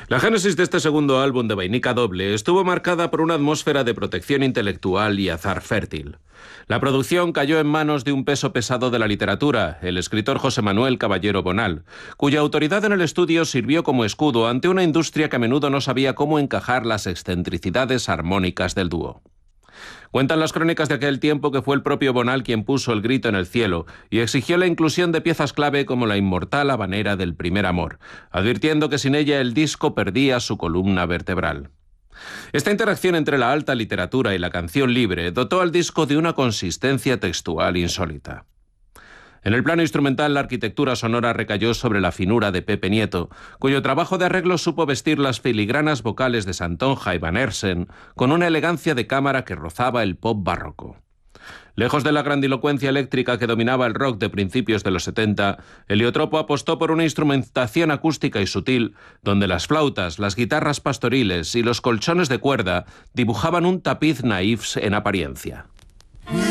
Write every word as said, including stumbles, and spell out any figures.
La génesis de este segundo álbum de Vainica Doble estuvo marcada por una atmósfera de protección intelectual y azar fértil. La producción cayó en manos de un peso pesado de la literatura, el escritor José Manuel Caballero Bonal, cuya autoridad en el estudio sirvió como escudo ante una industria que a menudo no sabía cómo encajar las excentricidades armónicas del dúo. Cuentan las crónicas de aquel tiempo que fue el propio Bonal quien puso el grito en el cielo y exigió la inclusión de piezas clave como la inmortal habanera del primer amor, advirtiendo que sin ella el disco perdía su columna vertebral. Esta interacción entre la alta literatura y la canción libre dotó al disco de una consistencia textual insólita. En el plano instrumental, la arquitectura sonora recayó sobre la finura de Pepe Nieto, cuyo trabajo de arreglo supo vestir las filigranas vocales de Santonja y Van Hersen con una elegancia de cámara que rozaba el pop barroco. Lejos de la grandilocuencia eléctrica que dominaba el rock de principios de los setenta, Heliotropo apostó por una instrumentación acústica y sutil, donde las flautas, las guitarras pastoriles y los colchones de cuerda dibujaban un tapiz naif en apariencia.